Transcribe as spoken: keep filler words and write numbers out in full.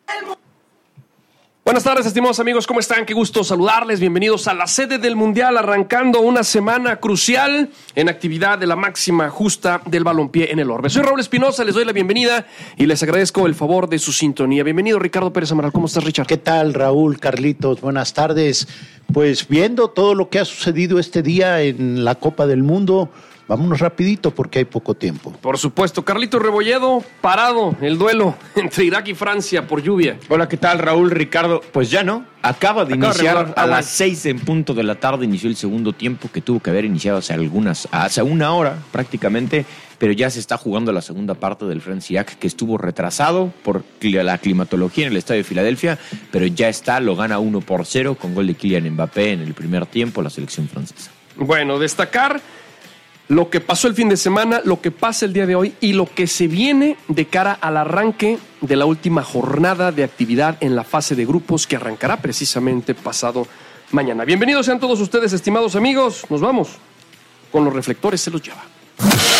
Buenas tardes, estimados amigos, ¿cómo están? Qué gusto saludarles, bienvenidos a la sede del Mundial, arrancando una semana crucial en actividad de la máxima justa del balompié en el orbe. Soy Raúl Espinosa, les doy la bienvenida y les agradezco el favor de su sintonía. Bienvenido, Ricardo Pérez Amaral, ¿cómo estás, Richard? ¿Qué tal, Raúl, Carlitos? Buenas tardes. Pues viendo todo lo que ha sucedido este día en la Copa del Mundo, vámonos rapidito porque hay poco tiempo. Por supuesto. Carlito Rebolledo, parado el duelo entre Irak y Francia por lluvia. Hola, ¿qué tal, Raúl, Ricardo? Pues ya no, acaba de Acaba iniciar de a las seis en punto de la tarde, inició el segundo tiempo que tuvo que haber iniciado hace algunas, hace una hora prácticamente, pero ya se está jugando la segunda parte del Francia-Irak, que estuvo retrasado por la climatología en el estadio de Filadelfia, pero ya está, lo gana uno por cero con gol de Kylian Mbappé en el primer tiempo, la selección francesa. Bueno, destacar lo que pasó el fin de semana, lo que pasa el día de hoy y lo que se viene de cara al arranque de la última jornada de actividad en la fase de grupos que arrancará precisamente pasado mañana. Bienvenidos sean todos ustedes, estimados amigos. Nos vamos con los reflectores, se los lleva.